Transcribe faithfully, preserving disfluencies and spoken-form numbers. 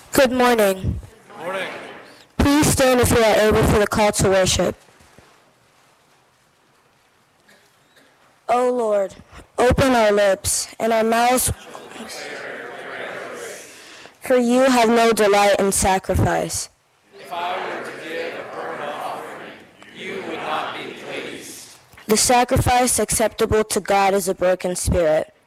Good morning. Good morning. Please stand if you are able for the call to worship. O Lord, open our lips, and our mouths, for you have no delight in sacrifice. If I were to give a burnt offering, you would not be pleased. The sacrifice acceptable to God is a broken spirit,